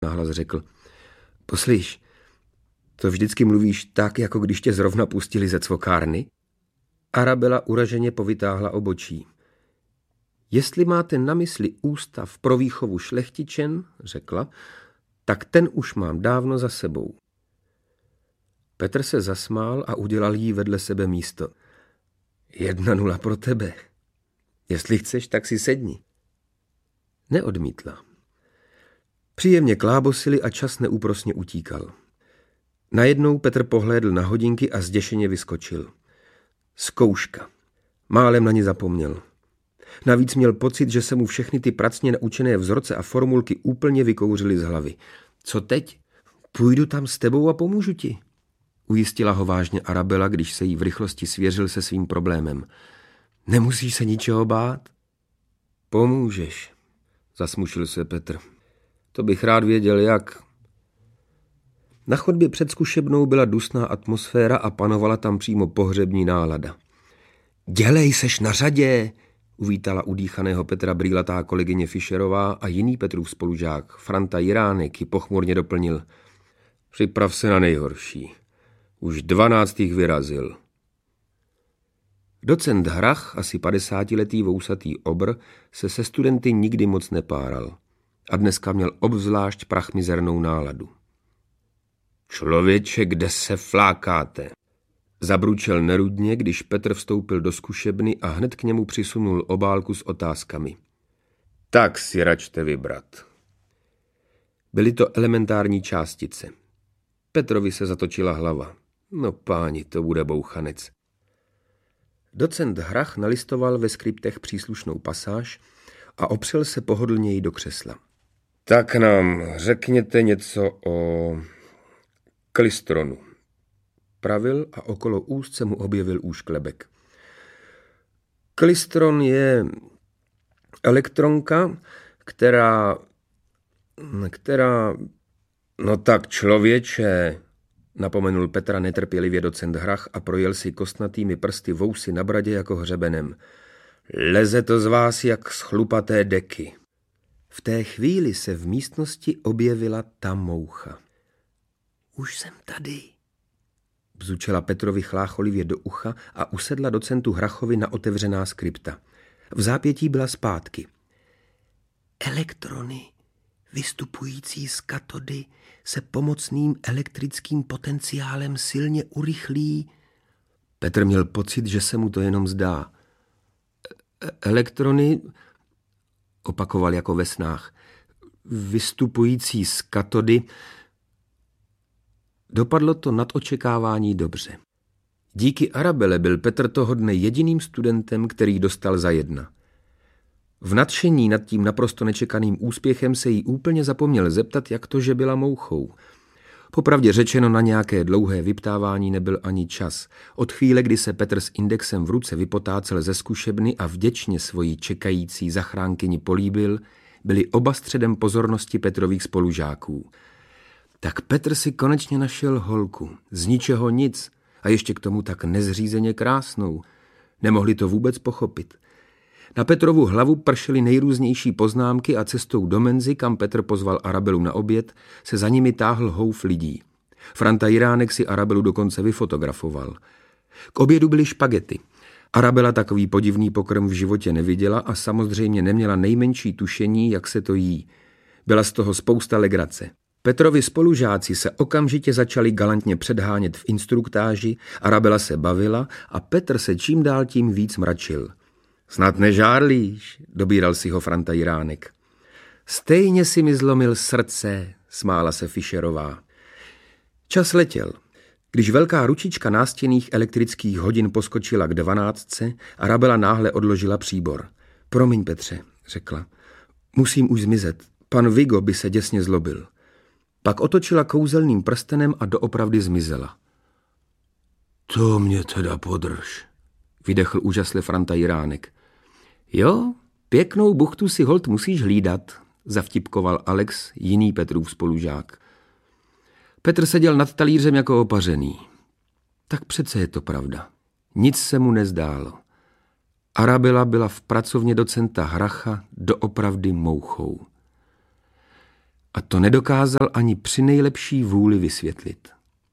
nahlas řekl. Poslyš, to vždycky mluvíš tak, jako když tě zrovna pustili ze cvokárny? Arabela uraženě povytáhla obočí. Jestli máte na mysli ústav pro výchovu šlechtičen, řekla, tak ten už mám dávno za sebou. Petr se zasmál a udělal jí vedle sebe místo. 1-0 pro tebe. Jestli chceš, tak si sedni. Neodmítla. Příjemně klábosili a čas neúprosně utíkal. Najednou Petr pohlédl na hodinky a zděšeně vyskočil. Zkouška. Málem na ní zapomněl. Navíc měl pocit, že se mu všechny ty pracně naučené vzorce a formulky úplně vykouřily z hlavy. Co teď? Půjdu tam s tebou a pomůžu ti. Ujistila ho vážně Arabela, když se jí v rychlosti svěřil se svým problémem. Nemusíš se ničeho bát? Pomůžeš, zasmušil se Petr. To bych rád věděl, jak. Na chodbě před zkušebnou byla dusná atmosféra a panovala tam přímo pohřební nálada. Dělej, seš na řadě, uvítala udýchaného Petra brýlatá kolegyně Fischerová a jiný Petrův spolužák, Franta Jiránek, ji pochmurně doplnil. Připrav se na nejhorší. Už 12 vyrazil. Docent Hrach, asi 50letý vousatý obr, se studenty nikdy moc nepáral. A dneska měl obzvlášť prachmizernou náladu. Člověče, kde se flákáte? Zabručel nerudně, když Petr vstoupil do zkušebny a hned k němu přisunul obálku s otázkami. Tak si račte vybrat. Byly to elementární částice. Petrovi se zatočila hlava. No páni, to bude bouchanec. Docent Hrach nalistoval ve skriptech příslušnou pasáž a opřel se pohodlněji do křesla. Tak nám řekněte něco o klystronu. Pravil a okolo úst se mu objevil úšklebek. Klystron je elektronka, která... No tak člověče, napomenul Petra netrpělivě docent Hrach a projel si kostnatými prsty vousy na bradě jako hřebenem. Leze to z vás jak z chlupaté deky. V té chvíli se v místnosti objevila ta moucha. Už jsem tady, bzučela Petrovi chlácholivě do ucha a usedla docentu Hrachovi na otevřená skripta. V zápětí byla zpátky. Elektrony vystupující z katody se pomocným elektrickým potenciálem silně urychlí. Petr měl pocit, že se mu to jenom zdá. Elektrony, opakoval jako ve snách, vystupující z katody. Dopadlo to nad očekávání dobře. Díky Arabele byl Petr toho dne jediným studentem, který dostal za 1. V nadšení nad tím naprosto nečekaným úspěchem se jí úplně zapomněl zeptat, jak to, že byla mouchou. Popravdě řečeno, na nějaké dlouhé vyptávání nebyl ani čas. Od chvíle, kdy se Petr s indexem v ruce vypotácel ze zkušebny a vděčně svoji čekající zachránkyni políbil, byli oba středem pozornosti Petrových spolužáků. Tak Petr si konečně našel holku, z ničeho nic, a ještě k tomu tak nezřízeně krásnou. Nemohli to vůbec pochopit. Na Petrovu hlavu pršely nejrůznější poznámky a cestou do menzy, kam Petr pozval Arabelu na oběd, se za nimi táhl houf lidí. Franta Jiránek si Arabelu dokonce vyfotografoval. K obědu byly špagety. Arabela takový podivný pokrm v životě neviděla a samozřejmě neměla nejmenší tušení, jak se to jí. Byla z toho spousta legrace. Petrovi spolužáci se okamžitě začali galantně předhánět v instruktáži, Arabela se bavila a Petr se čím dál tím víc mračil. Snad nežárlíš, dobíral si ho Franta Jiránek. Stejně si mi zlomil srdce, smála se Fischerová. Čas letěl. Když velká ručička nástěnných elektrických hodin poskočila k 12, Arabela náhle odložila příbor. Promiň, Petře, řekla. Musím už zmizet. Pan Vigo by se děsně zlobil. Pak otočila kouzelným prstenem a doopravdy zmizela. To mě teda podrž, vydechl úžasle Franta Jiránek. Jo, pěknou buchtu si holt musíš hlídat, zavtipkoval Alex, jiný Petrův spolužák. Petr seděl nad talířem jako opařený. Tak přece je to pravda. Nic se mu nezdálo. Arabela byla v pracovně docenta Hracha doopravdy mouchou. A to nedokázal ani při nejlepší vůli vysvětlit.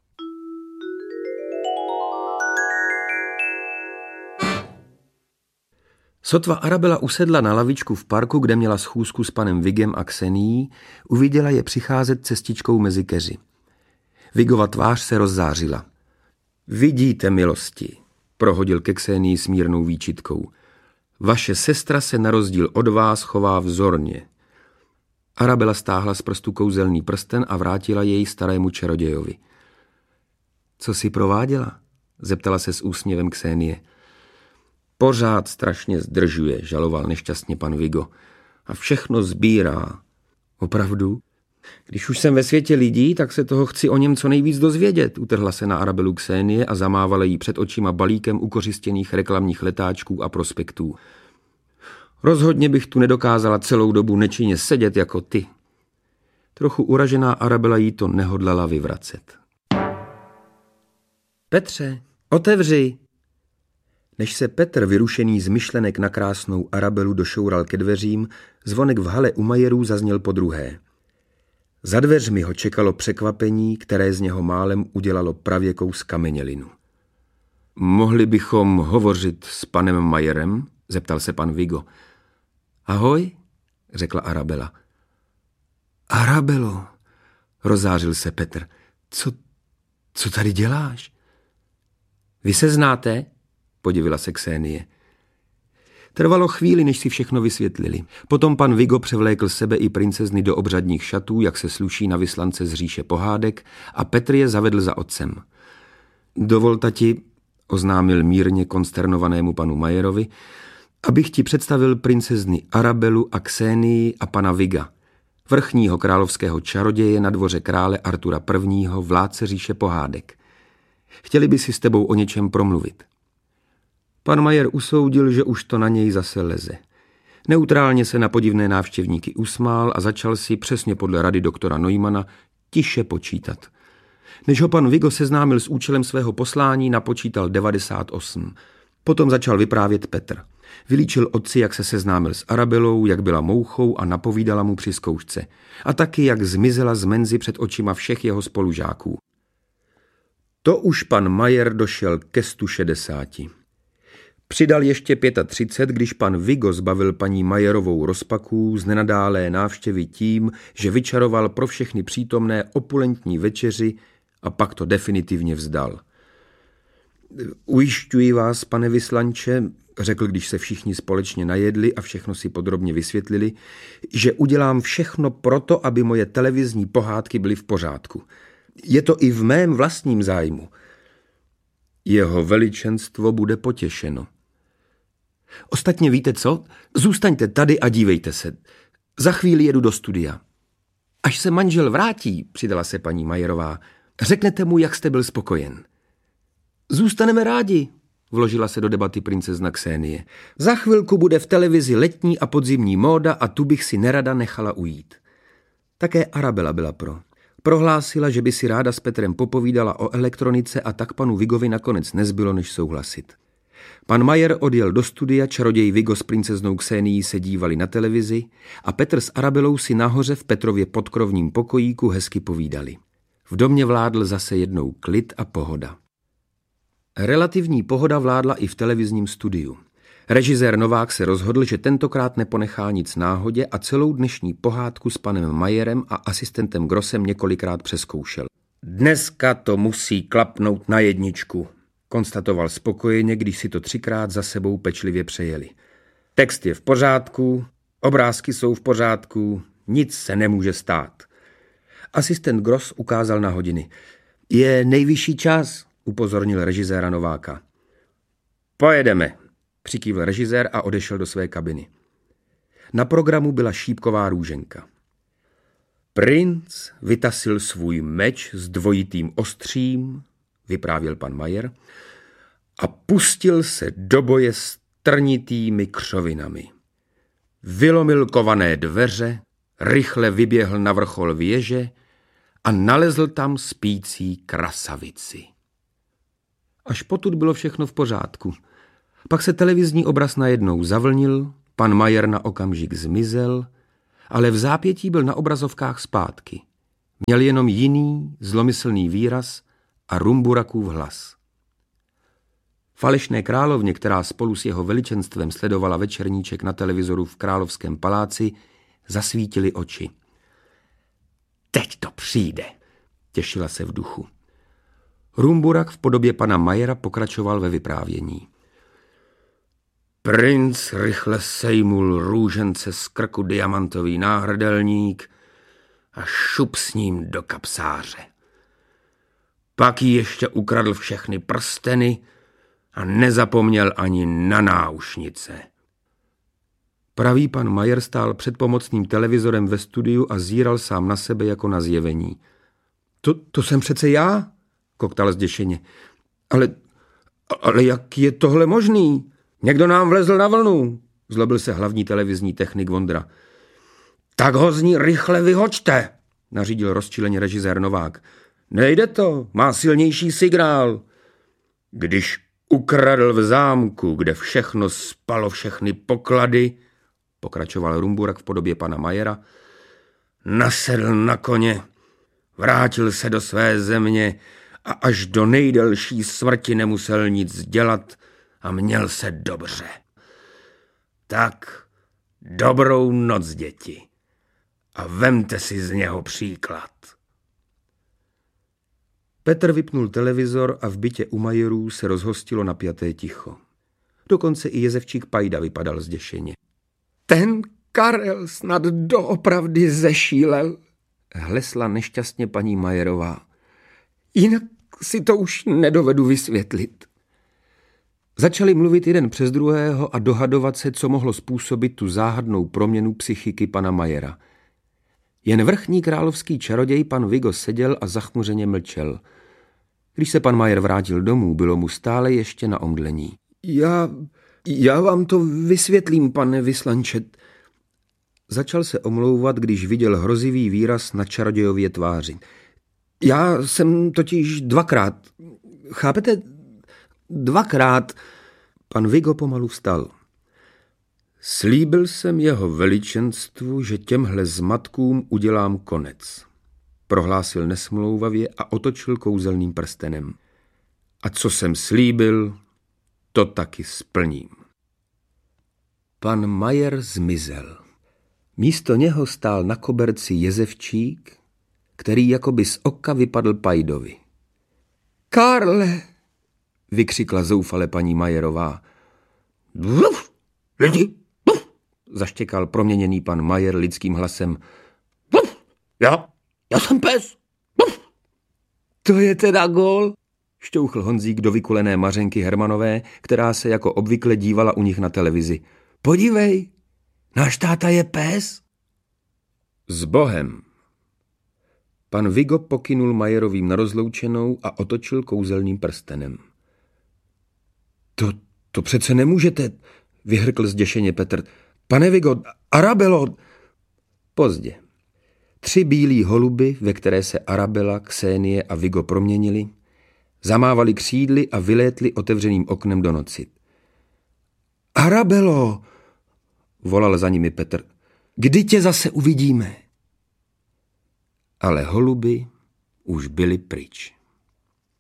Sotva Arabela usedla na lavičku v parku, kde měla schůzku s panem Vigem a Ksenií, uviděla je přicházet cestičkou mezi keři. Vigova tvář se rozzářila. Vidíte, milosti, prohodil ke Ksenii s mírnou výčitkou. Vaše sestra se na rozdíl od vás chová vzorně. Arabela stáhla z prstu kouzelný prsten a vrátila jej starému čarodějovi. Co si prováděla? Zeptala se s úsměvem Ksenie. Pořád strašně zdržuje, žaloval nešťastně pan Vigo. A všechno sbírá. Opravdu? Když už jsem ve světě lidí, tak se toho chci o něm co nejvíc dozvědět, utrhla se na Arabelu Ksenie a zamávala jí před očima balíkem ukořistěných reklamních letáčků a prospektů. Rozhodně bych tu nedokázala celou dobu nečinně sedět jako ty. Trochu uražená Arabela jí to nehodlala vyvracet. Petře, otevři! Než se Petr, vyrušený z myšlenek na krásnou Arabelu, došoural ke dveřím, zvonek v hale u Majerů zazněl podruhé. Za dveřmi ho čekalo překvapení, které z něho málem udělalo pravěkou skamenělinu. Mohli bychom hovořit s panem Majerem? Zeptal se pan Vigo. Ahoj, řekla Arabela. Arabelo, rozzářil se Petr. Co tady děláš? Vy se znáte? Podivila se Ksenie. Trvalo chvíli, než si všechno vysvětlili. Potom pan Vigo převlékl sebe i princezny do obřadních šatů, jak se sluší na vyslance z říše pohádek, a Petr je zavedl za otcem. Dovol, tati, oznámil mírně konsternovanému panu Majerovi, abych ti představil princezny Arabelu a Ksenii a pana Viga, vrchního královského čaroděje na dvoře krále Artura I., vládce říše pohádek. Chtěli by si s tebou o něčem promluvit. Pan Majer usoudil, že už to na něj zase leze. Neutrálně se na podivné návštěvníky usmál a začal si, přesně podle rady doktora Neumana, tiše počítat. Než ho pan Vigo seznámil s účelem svého poslání, napočítal 98. Potom začal vyprávět Petr. Vylíčil otci, jak se seznámil s Arabelou, jak byla mouchou a napovídala mu při zkoušce. A taky, jak zmizela z menzy před očima všech jeho spolužáků. To už pan Majer došel ke 160. Přidal ještě 35, když pan Vigo zbavil paní Majerovou rozpaků z nenadálé návštěvy tím, že vyčaroval pro všechny přítomné opulentní večeři a pak to definitivně vzdal. Ujišťuji vás, pane vyslanče, řekl, když se všichni společně najedli a všechno si podrobně vysvětlili, že udělám všechno proto, aby moje televizní pohádky byly v pořádku. Je to i v mém vlastním zájmu. Jeho veličenstvo bude potěšeno. Ostatně víte co? Zůstaňte tady a dívejte se. Za chvíli jedu do studia. Až se manžel vrátí, přidala se paní Majerová, řeknete mu, jak jste byl spokojen. Zůstaneme rádi, vložila se do debaty princezna Ksenie. Za chvilku bude v televizi letní a podzimní móda a tu bych si nerada nechala ujít. Také Arabela byla pro. Prohlásila, že by si ráda s Petrem popovídala o elektronice a tak panu Vigovi nakonec nezbylo, než souhlasit. Pan Majer odjel do studia, čaroděj Vigo s princeznou Ksenií se dívali na televizi a Petr s Arabelou si nahoře v Petrově podkrovním pokojíku hezky povídali. V domě vládl zase jednou klid a pohoda. Relativní pohoda vládla i v televizním studiu. Režisér Novák se rozhodl, že tentokrát neponechá nic náhodě a celou dnešní pohádku s panem Majerem a asistentem Grossem několikrát přezkoušel. Dneska to musí klapnout na jedničku, konstatoval spokojeně, když si to 3krát za sebou pečlivě přejeli. Text je v pořádku, obrázky jsou v pořádku, nic se nemůže stát. Asistent Gross ukázal na hodiny. Je nejvyšší čas, upozornil režiséra Nováka. Pojedeme, přikývl režisér a odešel do své kabiny. Na programu byla šípková růženka. Princ vytasil svůj meč s dvojitým ostřím, vyprávěl pan Majer, a pustil se do boje s trnitými křovinami. Vylomil kované dveře, rychle vyběhl na vrchol věže a nalezl tam spící krasavici. Až potud bylo všechno v pořádku. Pak se televizní obraz najednou zavlnil, pan Majer na okamžik zmizel ale v zápětí byl na obrazovkách zpátky. Měl jenom jiný, zlomyslný výraz a Rumburakův hlas. Falešné královně, která spolu s jeho veličenstvem sledovala večerníček na televizoru v Královském paláci, zasvítily oči. Teď to přijde, těšila se v duchu. Rumburak v podobě pana Mayera pokračoval ve vyprávění. Princ rychle sejmul růžence z krku diamantový náhrdelník a šup s ním do kapsáře. Pak jí ještě ukradl všechny prsteny a nezapomněl ani na náušnice. Pravý pan Mayer stál před pomocným televizorem ve studiu a zíral sám na sebe jako na zjevení. To jsem přece já, koktal zděšeně. Ale jak je tohle možný? Někdo nám vlezl na vlnu, zlobil se hlavní televizní technik Vondra. Tak ho z ní rychle vyhoďte, nařídil rozčileně režisér Novák. Nejde to, má silnější signál. Když ukradl v zámku, kde všechno spalo, všechny poklady, pokračoval Rumburak v podobě pana Mayera, nasedl na koně, vrátil se do své země a až do nejdelší smrti nemusel nic dělat a měl se dobře. Tak dobrou noc, děti, a vemte si z něho příklad. Petr vypnul televizor a v bytě u Mayerů se rozhostilo napjaté ticho. Dokonce i jezevčík Pajda vypadal zděšeně. Ten Karel snad doopravdy zešílel, hlesla nešťastně paní Mayerová. Jinak si to už nedovedu vysvětlit. Začali mluvit jeden přes druhého a dohadovat se, co mohlo způsobit tu záhadnou proměnu psychiky pana Mayera. Jen vrchní královský čaroděj pan Vigo seděl a zachmuřeně mlčel. Když se pan Mayer vrátil domů, bylo mu stále ještě na omdlení. Já vám to vysvětlím, pane vyslanče. Začal se omlouvat, když viděl hrozivý výraz na čarodějově tváři. Já jsem totiž dvakrát, chápete? Dvakrát. Pan Vigo pomalu vstal. Slíbil jsem jeho veličenstvu, že těmhle zmatkům udělám konec. Prohlásil nesmlouvavě a otočil kouzelným prstenem. A co jsem slíbil, to taky splním. Pan Mayer zmizel. Místo něho stál na koberci jezevčík, který jakoby z oka vypadl Pajdovi. Karle, vykřikla zoufale paní Mayerová. Lidi, zaštěkal proměněný pan Mayer lidským hlasem. Já jsem pes. To je teda gól, šťouchl Honzík do vykulené Mařenky Hermanové, která se jako obvykle dívala u nich na televizi. Podívej, náš táta je pes. S Bohem. Pan Vigo pokynul Mayerovým na rozloučenou a otočil kouzelným prstenem. To přece nemůžete, vyhrkl zděšeně Petr. Pane Vigo, Arabelo. Pozdě. 3 bílí holuby, ve které se Arabela, Ksenie a Vigo proměnili, zamávali křídly a vylétli otevřeným oknem do noci. Arabelo, volal za nimi Petr. Kdy tě zase uvidíme? Ale holuby už byly pryč.